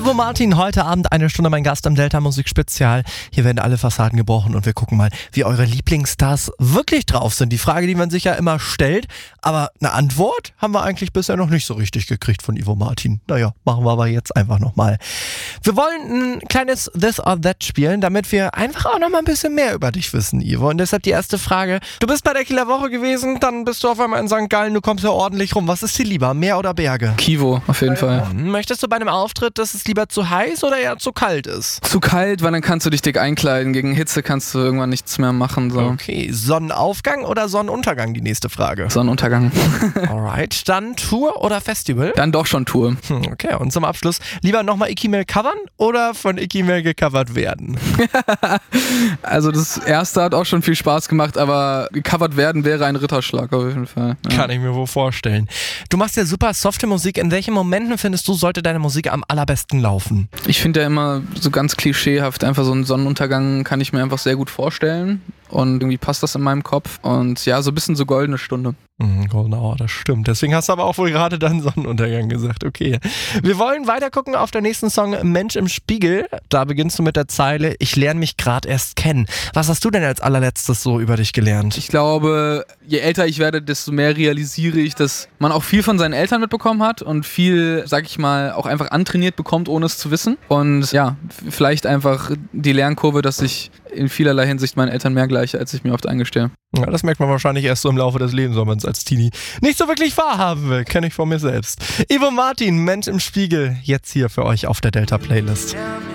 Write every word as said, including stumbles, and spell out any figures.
Ivo Martin, heute Abend eine Stunde mein Gast im Delta Musik Spezial. Hier werden alle Fassaden gebrochen und wir gucken mal, wie eure Lieblingsstars wirklich drauf sind. Die Frage, die man sich ja immer stellt, aber eine Antwort haben wir eigentlich bisher noch nicht so richtig gekriegt von Ivo Martin. Naja, machen wir aber jetzt einfach nochmal. Wir wollen ein kleines This or That spielen, damit wir einfach auch noch mal ein bisschen mehr über dich wissen, Ivo. Und deshalb die erste Frage. Du bist bei der Kieler Woche gewesen, dann bist du auf einmal in Sankt Gallen, du kommst ja ordentlich rum. Was ist dir lieber, Meer oder Berge? Kivo, auf jeden Fall. Möchtest du bei einem Auftritt, dass es lieber zu heiß oder eher zu kalt ist? Zu kalt, weil dann kannst du dich dick einkleiden. Gegen Hitze kannst du irgendwann nichts mehr machen. So. Okay, Sonnenaufgang oder Sonnenuntergang, die nächste Frage. Sonnenuntergang. Alright, dann Tour oder Festival? Dann doch schon Tour. Hm, okay, und zum Abschluss, lieber nochmal Icky Mail covern oder von Icky Mail gecovert werden? Also das erste hat auch schon viel Spaß gemacht, aber gecovert werden wäre ein Ritterschlag auf jeden Fall. Ja. Kann ich mir wohl vorstellen. Du machst ja super softe Musik. In welchen Momenten findest du, sollte deine Musik am allerbesten laufen? Ich finde ja immer so ganz klischeehaft, einfach so einen Sonnenuntergang kann ich mir einfach sehr gut vorstellen und irgendwie passt das in meinem Kopf und ja, so ein bisschen so goldene Stunde. Mhm, Golden Hour, das stimmt. Deswegen hast du aber auch wohl gerade dann Sonnenuntergang gesagt. Okay. Wir wollen weiter gucken auf der nächsten Song Mensch im Spiegel. Da beginnst du mit der Zeile, ich lerne mich gerade erst kennen. Was hast du denn als allerletztes so über dich gelernt? Ich glaube, je älter ich werde, desto mehr realisiere ich, dass man auch viel von seinen Eltern mitbekommen hat und viel, sag ich mal, auch einfach antrainiert bekommt, ohne es zu wissen. Und ja, vielleicht einfach die Lernkurve, dass ich in vielerlei Hinsicht meinen Eltern mehr gleiche, als ich mir oft eingestehe. Ja, das merkt man wahrscheinlich erst so im Laufe des Lebens, wenn man es als Teenie nicht so wirklich wahrhaben will. Kenne ich von mir selbst. Ivo Martin, Mensch im Spiegel, jetzt hier für euch auf der Delta Playlist.